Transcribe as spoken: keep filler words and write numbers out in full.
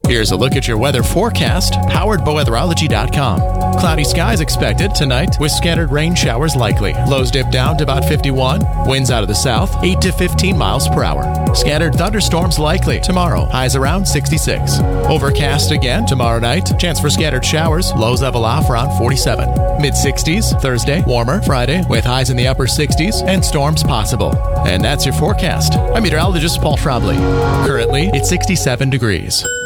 Here's a look at your weather forecast, powered by weatherology dot com. Cloudy skies expected tonight with scattered rain showers likely. Lows dip down to about fifty-one. Winds out of the south, eight to fifteen miles per hour. Scattered thunderstorms likely tomorrow. Highs around sixty-six. Overcast again tomorrow night. Chance for scattered showers. Lows level off around forty-seven. mid sixties Thursday. Warmer Friday with highs in the upper sixties and storms possible. And that's your forecast. I'm meteorologist Paul Trombley. Currently, it's sixty-seven degrees.